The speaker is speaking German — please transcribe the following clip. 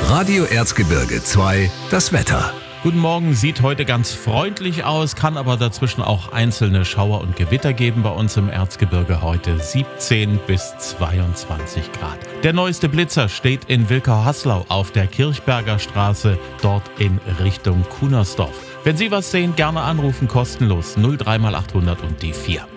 Radio Erzgebirge 2, das Wetter. Guten Morgen, sieht heute ganz freundlich aus, kann aber dazwischen auch einzelne Schauer und Gewitter geben bei uns im Erzgebirge heute 17 bis 22 Grad. Der neueste Blitzer steht in Wilkau-Haslau auf der Kirchberger Straße, dort in Richtung Kunersdorf. Wenn Sie was sehen, gerne anrufen, kostenlos 03 mal 800 und die 4.